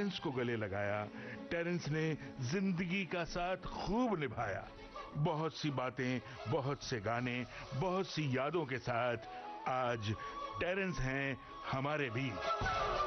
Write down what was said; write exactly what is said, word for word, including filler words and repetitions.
Terrence को गले लगाया। टेरेंस ने जिंदगी का साथ खूब निभाया। बहुत सी बातें, बहुत से गाने, बहुत सी यादों के साथ आज टेरेंस हैं हमारे बीच।